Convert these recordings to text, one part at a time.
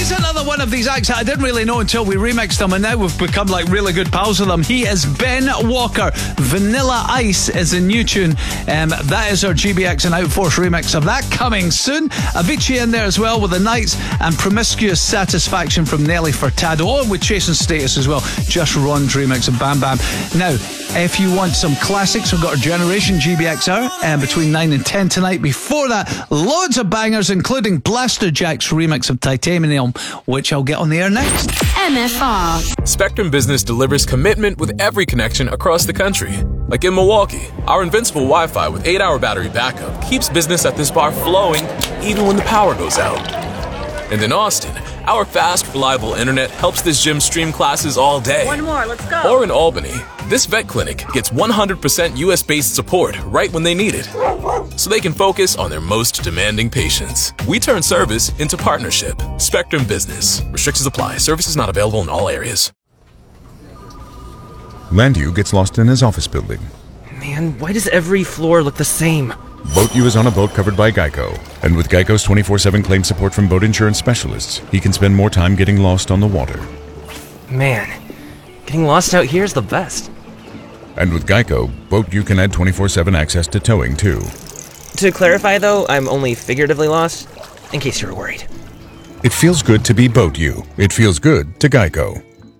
He's another one of these acts that I didn't really know until we remixed them, and now we've become like really good pals with them. He is Ben Walker. Vanilla Ice is a new tune. That is our GBX and Outforce remix of that, coming soon. Avicii in there as well with The Nights, and Promiscuous Satisfaction from Nelly Furtado. Oh, and with Chasing Status as well. Just Ron's remix of Bam Bam. Now, if you want some classics, we've got our Generation GBX hour between 9 and 10 tonight. Before that, loads of bangers, including Blaster Jack's remix of Titanium, which I'll get on the air next. MFR. Spectrum Business delivers commitment with every connection across the country. Like in Milwaukee, our invincible Wi-Fi with 8-hour battery backup keeps business at this bar flowing even when the power goes out. And in Austin, our fast, reliable internet helps this gym stream classes all day. One more, let's go. Or in Albany, this vet clinic gets 100% US-based support right when they need it, so they can focus on their most demanding patients. We turn service into partnership. Spectrum Business. Restrictions apply. Services not available in all areas. Landu gets lost in his office building. Man, why does every floor look the same? Boat U is on a boat covered by Geico. And with Geico's 24/7 claim support from boat insurance specialists, he can spend more time getting lost on the water. Man, getting lost out here is the best. And with Geico, Boat U can add 24/7 access to towing, too. To clarify, though, I'm only figuratively lost, in case you were worried. It feels good to be Boat U. It feels good to Geico.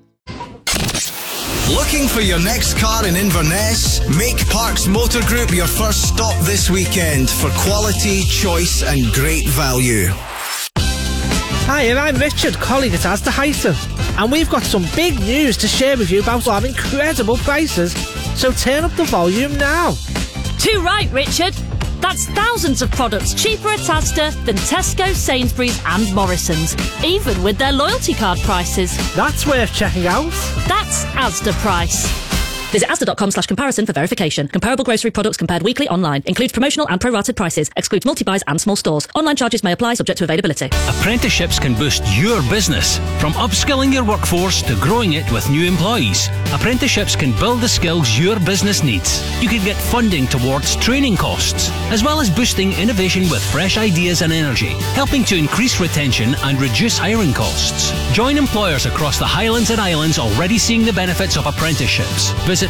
Looking for your next car in Inverness? Make Parks Motor Group your first stop this weekend for quality, choice and great value. Hi, and I'm Richard, colleague at Asda Hyson, and we've got some big news to share with you about our incredible prices, so turn up the volume now. Too right, Richard. That's thousands of products cheaper at Asda than Tesco, Sainsbury's and Morrison's, even with their loyalty card prices. That's worth checking out. That's Asda price. Visit asda.com/comparison for verification. Comparable grocery products compared weekly online. Includes promotional and prorated prices. Excludes multi-buys and small stores. Online charges may apply, subject to availability. Apprenticeships can boost your business. From upskilling your workforce to growing it with new employees, apprenticeships can build the skills your business needs. You can get funding towards training costs, as well as boosting innovation with fresh ideas and energy, helping to increase retention and reduce hiring costs. Join employers across the Highlands and Islands already seeing the benefits of apprenticeships. Visit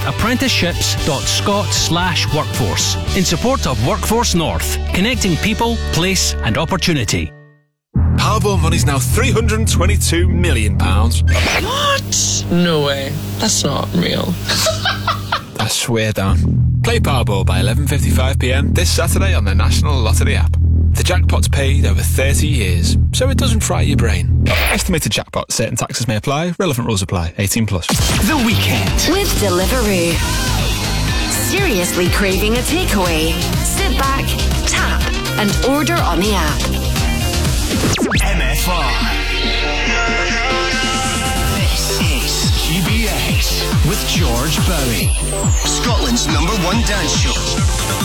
apprenticeships.scot/workforce in support of Workforce North, connecting people, place and opportunity. Powerball money's now £322 million. What? No way. That's not real. I swear down. Play Powerball by 11:55pm this Saturday on the National Lottery app. The jackpot's paid over 30 years, so it doesn't fry your brain. Estimated jackpot. Certain taxes may apply. Relevant rules apply. 18+. The Weekend. With Deliveroo. Seriously craving a takeaway? Sit back, tap, and order on the app. MFR. This is GBX with George Bowie, Scotland's #1 dance show.